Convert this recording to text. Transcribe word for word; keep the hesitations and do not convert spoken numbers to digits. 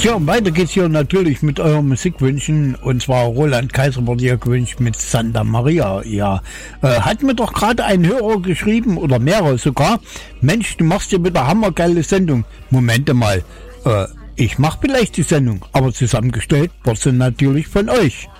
Tja, und weiter geht's hier natürlich mit euren Musikwünschen. Und zwar Roland Kaiser wurde hier gewünscht mit Santa Maria. Ja, äh, hat mir doch gerade ein Hörer geschrieben, oder mehrere sogar. Mensch, du machst ja wieder hammergeile Sendung. Momente mal, äh, ich mach vielleicht die Sendung, aber zusammengestellt wird sie natürlich von euch.